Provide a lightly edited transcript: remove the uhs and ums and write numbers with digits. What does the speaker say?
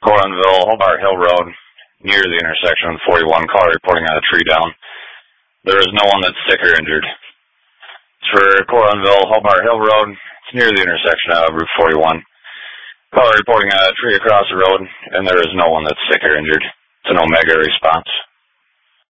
Coronville, Hobart Hill Road, near the intersection of 41, call reporting on a tree down. There is no one that's sick or injured. It's for Coronville, Hobart Hill Road, it's near the intersection of Route 41. Call reporting on a tree across the road, and there is no one that's sick or injured. It's an Omega response.